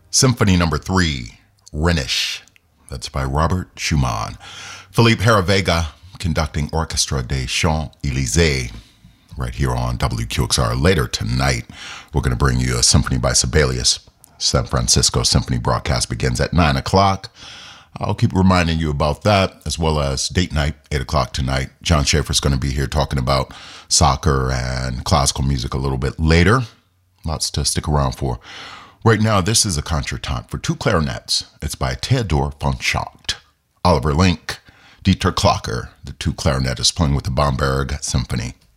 Symphony Number 3, Rhenish. That's by Robert Schumann. Philippe Heravega conducting Orchestra des Champs-Élysées right here on WQXR. Later tonight, we're going to bring you a symphony by Sibelius. San Francisco Symphony broadcast begins at 9 o'clock. I'll keep reminding you about that, as well as date night, 8 o'clock tonight. John Schaefer's going to be here talking about soccer and classical music a little bit later. Lots to stick around for. Right now, this is a concertante for two clarinets. It's by Theodor von Schacht. Oliver Link, Dieter Klocker, the two clarinetists playing with the Bamberg Symphony.